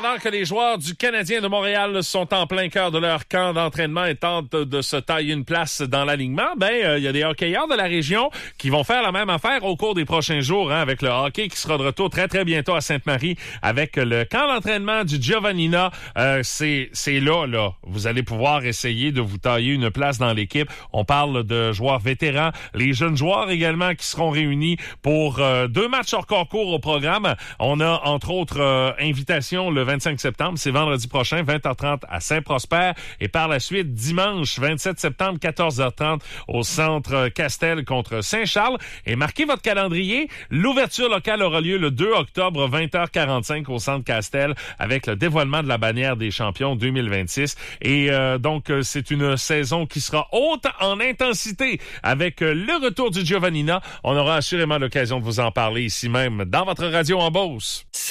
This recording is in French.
pendant que les joueurs du Canadien de Montréal sont en plein cœur de leur camp d'entraînement et tentent de se tailler une place dans l'alignement, il y a des hockeyeurs de la région qui vont faire la même affaire au cours des prochains jours, avec le hockey qui sera de retour très, très bientôt à Sainte-Marie avec le camp d'entraînement du Giovannina. C'est là. Vous allez pouvoir essayer de vous tailler une place dans l'équipe. On parle de joueurs vétérans, les jeunes joueurs également qui seront réunis pour 2 matchs hors concours au programme. On a, entre autres, invitation le 25 septembre. C'est vendredi prochain, 20h30 à Saint-Prosper. Et par la suite, dimanche 27 septembre, 14h30 au Centre Castel contre Saint-Charles. Et marquez votre calendrier. L'ouverture locale aura lieu le 2 octobre, 20h45 au Centre Castel avec le dévoilement de la bannière des champions 2026. Et donc, c'est une saison qui sera haute en intensité avec le retour du Giovannina. On aura assurément l'occasion de vous en parler ici même dans votre radio en Beauce.